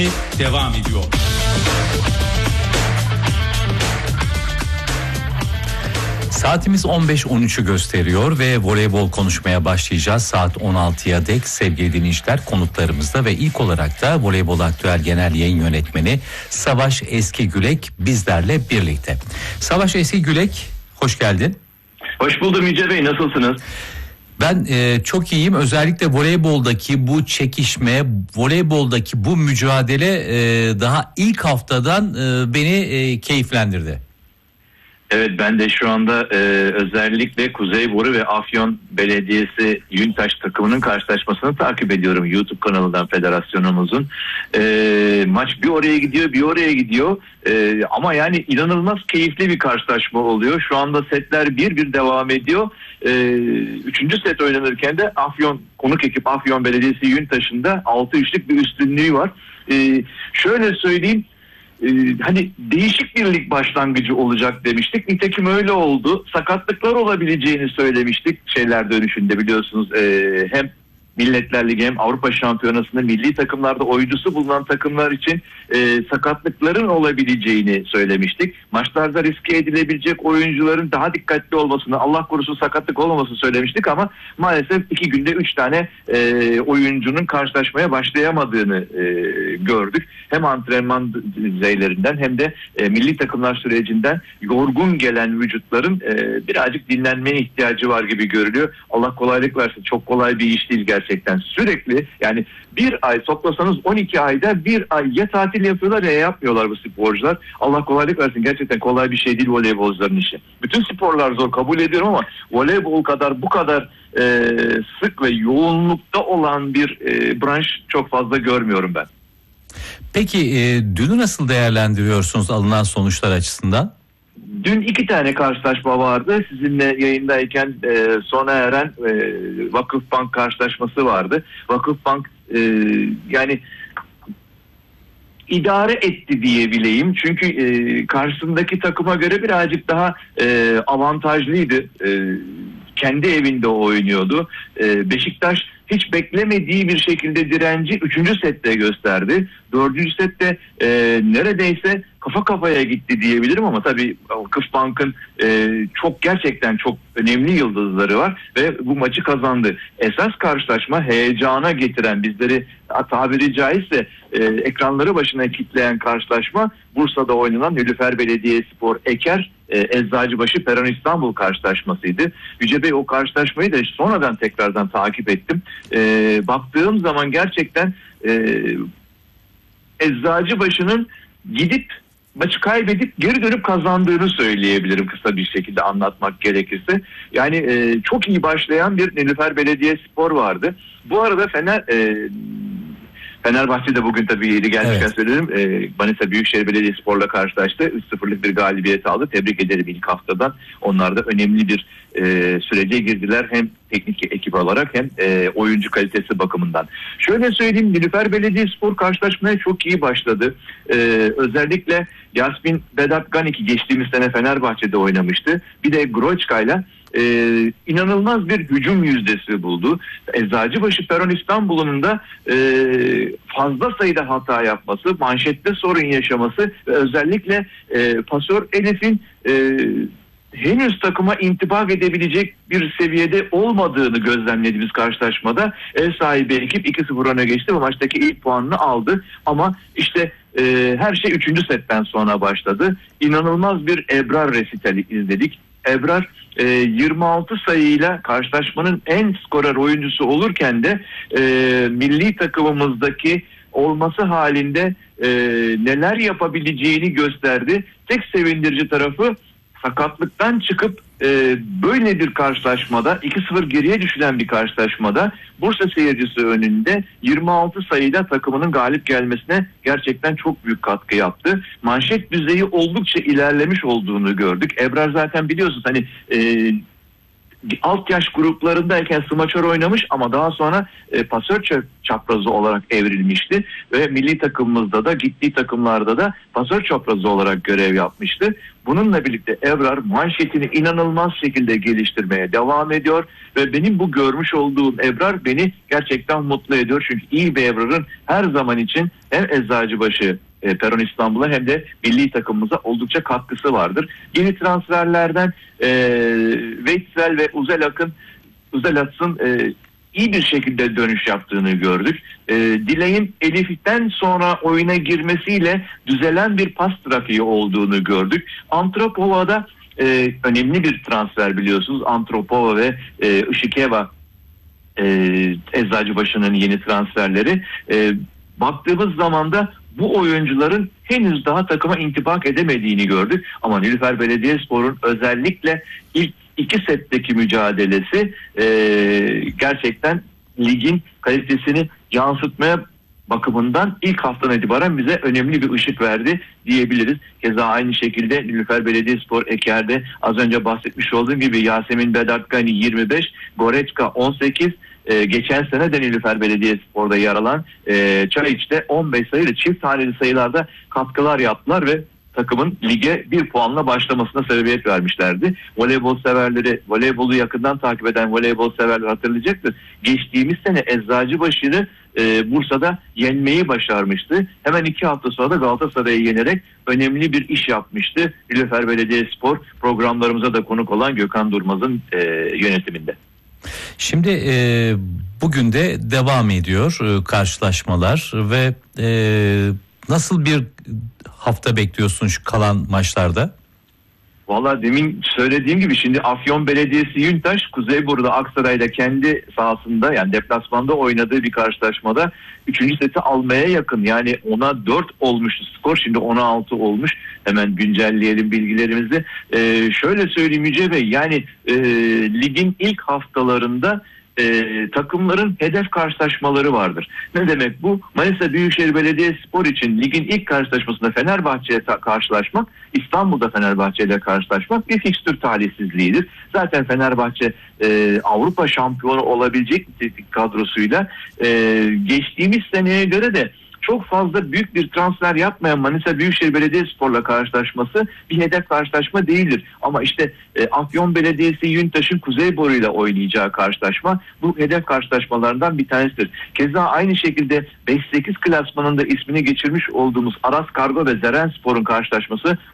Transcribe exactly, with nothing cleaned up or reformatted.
devam ediyor. Saatimiz on beş on üçü gösteriyor ve voleybol konuşmaya başlayacağız. Saat on altıya dek sevgili dinleyiciler konuklarımızda ve ilk olarak da Voleybol Aktüel Genel Yayın Yönetmeni Savaş Eskigülek bizlerle birlikte. Savaş Eskigülek, hoş geldin. Hoş buldum Yüce Bey, nasılsınız? Ben e, çok iyiyim. Özellikle voleyboldaki bu çekişme, voleyboldaki bu mücadele e, daha ilk haftadan e, beni e, keyiflendirdi. Evet, ben de şu anda e, özellikle Kuzeyboru ve Afyon Belediyesi Yüntaş takımının karşılaşmasını takip ediyorum YouTube kanalından federasyonumuzun. E, maç bir oraya gidiyor bir oraya gidiyor e, ama yani inanılmaz keyifli bir karşılaşma oluyor. Şu anda setler bir bir devam ediyor. E, üçüncü set oynanırken de Afyon konuk ekip Afyon Belediyesi Yüntaş'ın da altı üçlük bir üstünlüğü var. E, şöyle söyleyeyim. Ee, hani değişik bir lig başlangıcı olacak demiştik. Nitekim öyle oldu. Sakatlıklar olabileceğini söylemiştik. Şeyler dönüşünde biliyorsunuz e, hem Milletler Ligi hem Avrupa Şampiyonası'nda milli takımlarda oyuncusu bulunan takımlar için e, sakatlıkların olabileceğini söylemiştik. Maçlarda riske edilebilecek oyuncuların daha dikkatli olmasını, Allah korusun sakatlık olmamasını söylemiştik ama maalesef iki günde üç tane e, oyuncunun karşılaşmaya başlayamadığını e, gördük. Hem antrenman düzeylerinden hem de e, milli takımlar sürecinden yorgun gelen vücutların e, birazcık dinlenmeye ihtiyacı var gibi görülüyor. Allah kolaylık versin. Çok kolay bir iş değil gerçekten. Gerçekten sürekli yani bir ay toplasanız on iki ayda bir ay ya tatil yapıyorlar ya yapmıyorlar bu sporcular. Allah kolaylık versin, gerçekten kolay bir şey değil voleybolcuların işi. Bütün sporlar zor, kabul ediyorum ama voleybol kadar bu kadar e, sık ve yoğunlukta olan bir e, branş çok fazla görmüyorum ben. Peki e, dünü nasıl değerlendiriyorsunuz alınan sonuçlar açısından? Dün iki tane karşılaşma vardı. Sizinle yayındayken e, sona eren e, Vakıfbank karşılaşması vardı. Vakıfbank e, yani idare etti diyebileyim. Çünkü e, karşısındaki takıma göre birazcık daha e, avantajlıydı. E, kendi evinde oynuyordu. E, Beşiktaş hiç beklemediği bir şekilde direnci üçüncü sette gösterdi. Dördüncü sette e, neredeyse kafa kafaya gitti diyebilirim ama tabii Vakıfbank'ın e, çok gerçekten çok önemli yıldızları var ve bu maçı kazandı. Esas karşılaşma heyecana getiren, bizleri tabiri caizse e, ekranları başına kitleyen karşılaşma Bursa'da oynanan Nilüfer Belediyespor Eker e, Eczacıbaşı Peron İstanbul karşılaşmasıydı. Yüce Bey, o karşılaşmayı da sonradan tekrardan takip ettim. E, baktığım zaman gerçekten e, Eczacıbaşı'nın gidip maçı kaybedip geri dönüp kazandığını söyleyebilirim kısa bir şekilde anlatmak gerekirse. Yani e, çok iyi başlayan bir Nilüfer Belediyespor vardı. Bu arada Fener e, Fenerbahçe de bugün tabii yeri gelmişken evet. söyledim. E, Manisa Büyükşehir Belediyespor'la karşılaştı. üç sıfırlık bir galibiyet aldı. Tebrik ederim ilk haftadan. Onlar da önemli bir e, sürece girdiler. Hem teknik ekip olarak hem e, oyuncu kalitesi bakımından. Şöyle söyleyeyim, Nilüfer Belediyespor karşılaşmaya çok iyi başladı. E, özellikle Yasmin Vedat Ganiki geçtiğimiz sene Fenerbahçe'de oynamıştı. Bir de Groçka'yla Ee, inanılmaz bir hücum yüzdesi buldu. Eczacıbaşı Peron İstanbul'un da e, fazla sayıda hata yapması, manşette sorun yaşaması ve özellikle e, pasör Elif'in e, henüz takıma intibak edebilecek bir seviyede olmadığını gözlemlediğimiz karşılaşmada ev sahibi ekip iki sıfır öne geçti ve maçtaki ilk puanını aldı. Ama işte e, her şey üçüncü setten sonra başladı. İnanılmaz bir Ebrar resitali izledik. Ebrar e, yirmi altı sayıyla karşılaşmanın en skorer oyuncusu olurken de e, milli takımımızdaki olması halinde e, neler yapabileceğini gösterdi. Tek sevindirici tarafı sakatlıktan çıkıp e, böyle bir karşılaşmada iki sıfır geriye düşülen bir karşılaşmada Bursa seyircisi önünde yirmi altı sayıyla takımının galip gelmesine gerçekten çok büyük katkı yaptı. Manşet düzeyi oldukça ilerlemiş olduğunu gördük. Ebrar zaten biliyorsunuz hani e, alt yaş gruplarındayken smaçör oynamış ama daha sonra e, pasör çaprazı olarak evrilmişti ve milli takımımızda da gittiği takımlarda da pasör çaprazı olarak görev yapmıştı. Bununla birlikte Ebrar manşetini inanılmaz şekilde geliştirmeye devam ediyor ve benim bu görmüş olduğum Ebrar beni gerçekten mutlu ediyor. Çünkü iyi bir Ebrar'ın her zaman için hem Eczacıbaşı e, Peron İstanbul'a hem de milli takımımıza oldukça katkısı vardır. Yeni transferlerden e, Veysel ve Uzel Akın Uzel Atsın e, iyi bir şekilde dönüş yaptığını gördük. E, Dilek'in Elif'ten sonra oyuna girmesiyle düzelen bir pas trafiği olduğunu gördük. Antropova'da e, önemli bir transfer biliyorsunuz. Antropova ve e, Işıkeva e, Eczacıbaşı'nın yeni transferleri. E, baktığımız zaman da bu oyuncuların henüz daha takıma intibak edemediğini gördük. Ama Nilüfer Belediyespor'un özellikle ilk iki setteki mücadelesi e, gerçekten ligin kalitesini yansıtmaya bakımından ilk haftadan itibaren bize önemli bir ışık verdi diyebiliriz. Keza aynı şekilde Nilüfer Belediyespor Eker'de az önce bahsetmiş olduğum gibi Yasemin Bedartkani yirmi beş, Goreçka on sekiz, Ee, geçen sene de Nilüfer Belediyespor'da yer alan e, Çayiç'te on beş sayılı çift haneli sayılarda katkılar yaptılar ve takımın lige bir puanla başlamasına sebebiyet vermişlerdi. Voleybol severleri, voleybolu yakından takip eden voleybol severler hatırlayacaktır. Geçtiğimiz sene Eczacıbaşı'nı e, Bursa'da yenmeyi başarmıştı. Hemen iki hafta sonra da Galatasaray'ı yenerek önemli bir iş yapmıştı. Nilüfer Belediyespor programlarımıza da konuk olan Gökhan Durmaz'ın e, yönetiminde. Şimdi e, bugün de devam ediyor e, karşılaşmalar ve e, nasıl bir hafta bekliyorsun şu kalan maçlarda? Valla demin söylediğim gibi şimdi Afyon Belediyesi Yüntaş Kuzeyburnu'da Aksaray'da kendi sahasında yani deplasmanda oynadığı bir karşılaşmada üçüncü seti almaya yakın, yani ona dört olmuştu skor, şimdi ona altı olmuş. Hemen güncelleyelim bilgilerimizi. Ee, şöyle söyleyeyim Yüce Bey, yani e, ligin ilk haftalarında E, takımların hedef karşılaşmaları vardır. Ne demek bu? Manisa Büyükşehir Belediyespor için ligin ilk karşılaşmasında Fenerbahçe'ye karşılaşmak, İstanbul'da Fenerbahçe ile karşılaşmak bir fikstür talihsizliğidir. Zaten Fenerbahçe e, Avrupa şampiyonu olabilecek teknik kadrosuyla e, geçtiğimiz seneye göre de çok fazla büyük bir transfer yapmayan Manisa Büyükşehir Belediyespor'la karşılaşması bir hedef karşılaşma değildir. Ama işte e, Afyon Belediyesi Yüntaş'ın Kuzeyboru ile oynayacağı karşılaşma bu hedef karşılaşmalarından bir tanesidir. Keza aynı şekilde beş sekiz klasmanında ismini geçirmiş olduğumuz Aras Kargo ve Zerenspor'un karşılaşması